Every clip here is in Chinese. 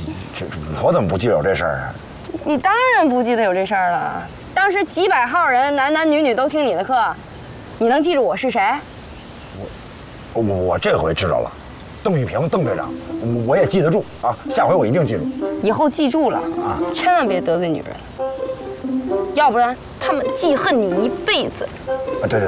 我怎么不记得有这事儿啊？ 你当然不记得有这事儿了。当时几百号人，男男女女都听你的课，你能记住我是谁？ 我这回知道了，邓玉平，邓队长，我也记得住啊。下回我一定记住。 以后记住了啊，千万别得罪女人，要不然他们记恨你一辈子。 啊，对。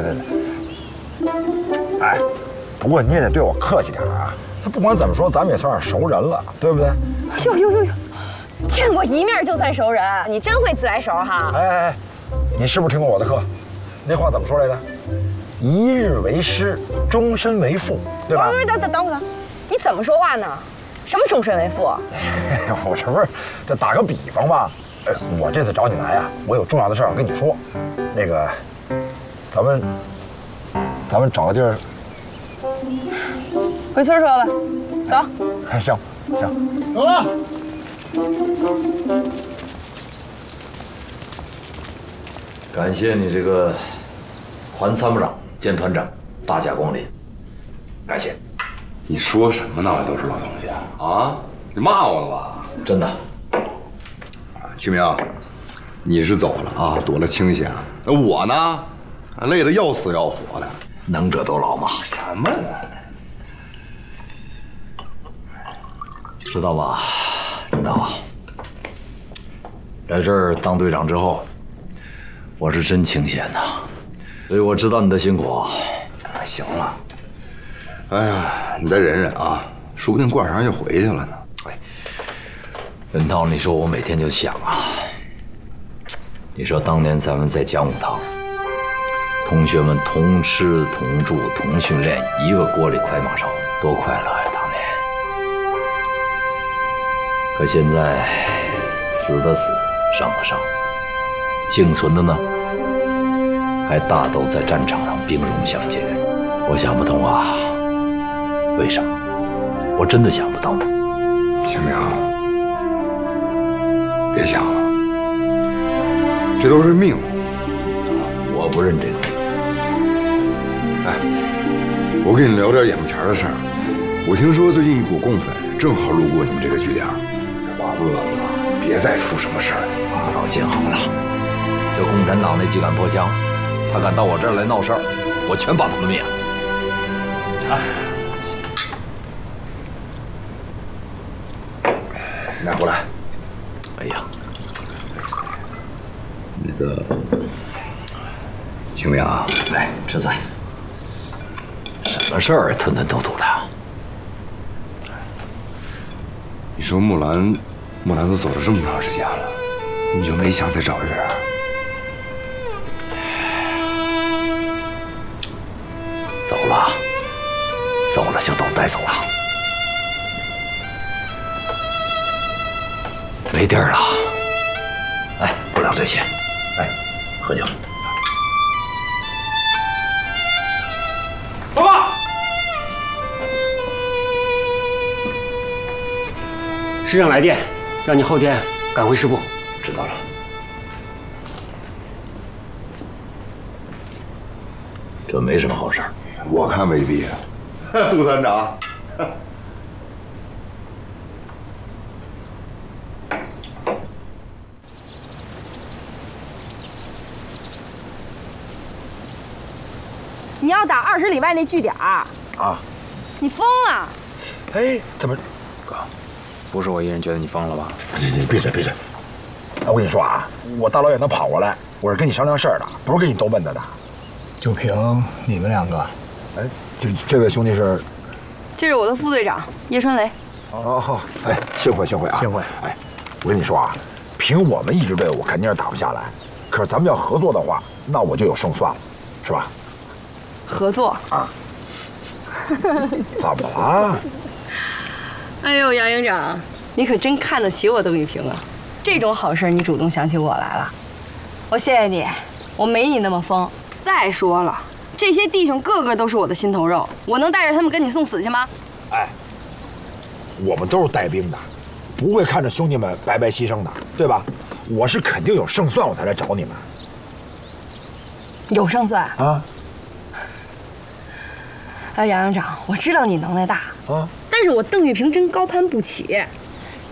哎，不过你也得对我客气点啊。他不管怎么说，咱们也算是熟人了，对不对？ 呦，见过一面就算熟人，你真会自来熟哈！ 哎，你是不是听过我的课？那话怎么说来着？一日为师，终身为父，对吧？ 等会儿，你怎么说话呢？什么终身为父？ 我这不是这打个比方嘛。我这次找你来啊，我有重要的事儿要跟你说。那个，咱们找个地儿。 回村说吧，走。 哎，行， 走了。 感谢你这个团参谋长兼团长大驾光临，感谢。 你说什么呢？都是老同学啊！你骂我了吧？ 真的。 曲明，你是走了啊，躲了清闲。我呢，累得要死要活的。 能者多劳嘛。 什么呢？ 知道吧，领导？来这儿当队长之后，我是真清闲呐，所以我知道你的辛苦。 行了，哎呀，你再忍忍啊，说不定过2天就回去了呢。 哎，文涛，你说我每天就想啊，你说当年咱们在讲武堂，同学们同吃同住同训练，一个锅里快马烧，多快乐呀！当年。可现在，死的死，伤的伤，幸存的呢，还大都在战场上兵戎相见。我想不通啊，为啥？我真的想不通。 清明，别想了，这都是命。 我不认这个命。 哎，我跟你聊点眼巴前的事儿。我听说最近一股共匪正好路过你们这个据点，我饿了，别再出什么事儿了。 放心好了，就共产党那几杆破枪，他敢到我这儿来闹事儿，我全把他们灭了。 拿过来。 哎呀， 那个清明啊， 来吃菜。什么事儿吞吞吐吐的？ 你说木兰都走了这么长时间了，你就没想再找一人？ 走了就都带走了，没地儿了。哎，不聊这些，来喝酒。 爸爸，师长来电，让你后天赶回师部。 知道了。这没什么好事儿， 我看未必。杜团长， 你要打20里外那据点啊？ 你疯了？ 哎，怎么？ 哥，不是我一人觉得你疯了吧？ 你闭嘴！哎，我跟你说啊，我大老远的跑过来，我是跟你商量事儿的，不是跟你逗闷子的。 就凭你们2个？ 哎，这位兄弟是？ 这是我的副队长叶春雷。 哦，好，哎，幸会啊！ 幸会。 哎，我跟你说啊，凭我们一支队伍肯定是打不下来，可是咱们要合作的话，那我就有胜算了，是吧？ 合作啊？怎么了？ 哎呦，杨营长，你可真看得起我邓玉平啊！这种好事你主动想起我来了，我谢谢你，我没你那么疯。再说了，这些弟兄个个都是我的心头肉，我能带着他们跟你送死去吗？ 哎，我们都是带兵的，不会看着兄弟们白白牺牲的，对吧？我是肯定有胜算，我才来找你们。 有胜算啊！ 哎，杨营长，我知道你能耐大啊， 但是我邓玉平真高攀不起。